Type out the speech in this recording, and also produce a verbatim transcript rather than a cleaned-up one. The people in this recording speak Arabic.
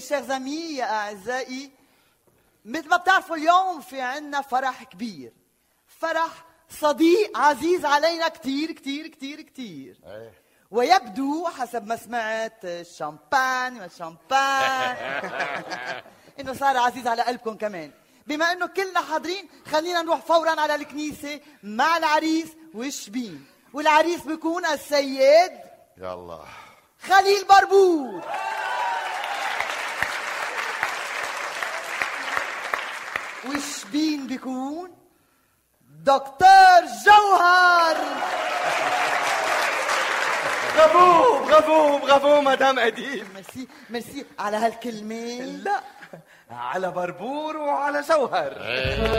شيخ زمي يا أعزائي، مثل ما بتعرفوا اليوم في عنا فرح كبير، فرح صديق عزيز علينا كتير كتير كتير كتير. ويبدو حسب ما سمعت الشامبان والشامبان انه صار عزيز على قلبكم كمان. بما انه كلنا حاضرين، خلينا نروح فورا على الكنيسة مع العريس والشبين. والعريس بيكون السيد يلا خليل بربور، والشبين بيكون دكتور جوهر. برافو برافو برافو مدام أديب. ميرسي ميرسي على هالكلمة. لا، على بربور وعلى جوهر.